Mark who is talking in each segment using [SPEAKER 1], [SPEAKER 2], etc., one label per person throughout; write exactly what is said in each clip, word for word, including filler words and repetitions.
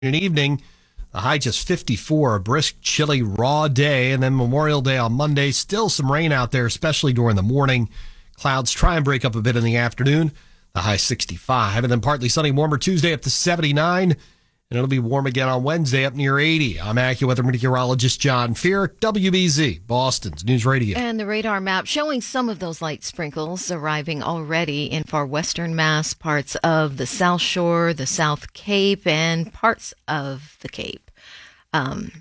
[SPEAKER 1] An evening, the high just fifty-four, a brisk, chilly, raw day, and then Memorial Day on Monday. Still some rain out there, especially during the morning. Clouds try and break up a bit in the afternoon. The high sixty-five, and then partly sunny, warmer Tuesday up to seventy-nine, and it'll be warm again on Wednesday up near eighty. I'm AccuWeather meteorologist John Fear, W B Z, Boston's News Radio.
[SPEAKER 2] And the radar map showing some of those light sprinkles arriving already in far western Mass, parts of the South Shore, the South Cape, and parts of the Cape. Um,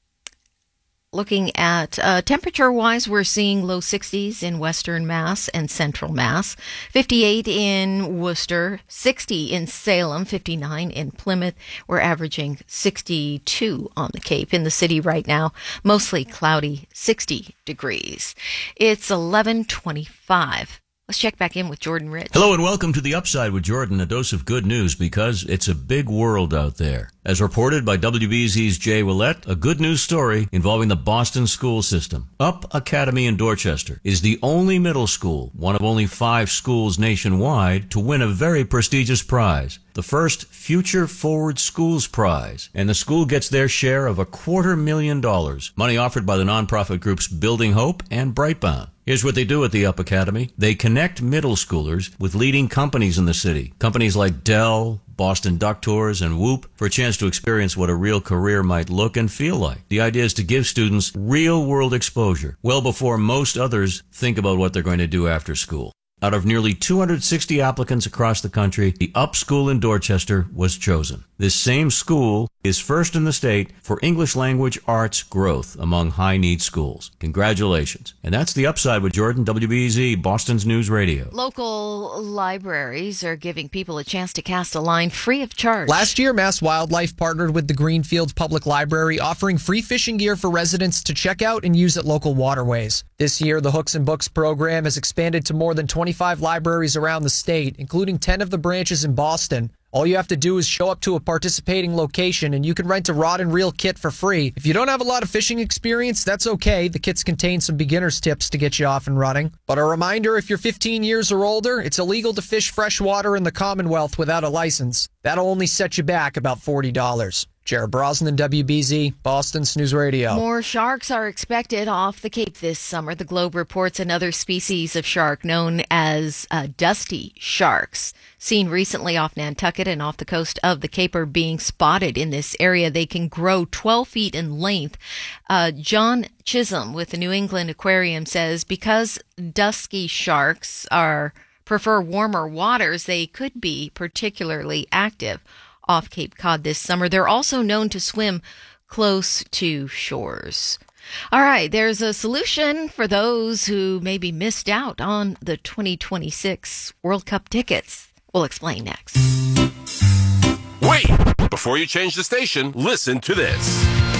[SPEAKER 2] looking at uh, temperature-wise, we're seeing low sixties in western Mass and central Mass, fifty-eight in Worcester, sixty in Salem, fifty-nine in Plymouth. We're averaging sixty-two on the Cape. In the city right now, mostly cloudy, sixty degrees. It's eleven twenty-five. Let's check back in with Jordan Rich.
[SPEAKER 3] Hello and welcome to The Upside with Jordan, a dose of good news because it's a big world out there. As reported by W B Z's Jay Willett, a good news story involving the Boston school system. Up Academy in Dorchester is the only middle school, one of only five schools nationwide, to win a very prestigious prize. The first Future Forward Schools Prize, and the school gets their share of a quarter million dollars, money offered by the nonprofit groups Building Hope and Brightbound. Here's what they do at the Up Academy. They connect middle schoolers with leading companies in the city. Companies like Dell, Boston Duck Tours, and Whoop for a chance to experience what a real career might look and feel like. The idea is to give students real-world exposure well before most others think about what they're going to do after school. Out of nearly two hundred sixty applicants across the country, the Up School in Dorchester was chosen. This same school is first in the state for English language arts growth among high-need schools. Congratulations. And that's The Upside with Jordan, W B Z, Boston's News Radio.
[SPEAKER 2] Local libraries are giving people a chance to cast a line free of charge.
[SPEAKER 4] Last year, Mass Wildlife partnered with the Greenfields Public Library, offering free fishing gear for residents to check out and use at local waterways. This year, the Hooks and Books program has expanded to more than twenty-five libraries around the state, including ten of the branches in Boston. All you have to do is show up to a participating location and you can rent a rod and reel kit for free. If you don't have a lot of fishing experience, that's okay. The kits contain some beginner's tips to get you off and running. But a reminder, if you're fifteen years or older, it's illegal to fish freshwater in the Commonwealth without a license. That'll only set you back about forty dollars. Jared Brosnan, W B Z, Boston's News Radio.
[SPEAKER 2] More sharks are expected off the Cape this summer. The Globe reports another species of shark known as uh, dusty sharks, seen recently off Nantucket and off the coast of the Cape, are being spotted in this area. They can grow twelve feet in length. Uh, John Chisholm with the New England Aquarium says because dusky sharks are prefer warmer waters, they could be particularly active off Cape Cod this summer. They're also known to swim close to shores. All right, there's a solution for those who maybe missed out on the twenty twenty-six World Cup tickets. We'll explain next.
[SPEAKER 5] Wait! Before you change the station, listen to this.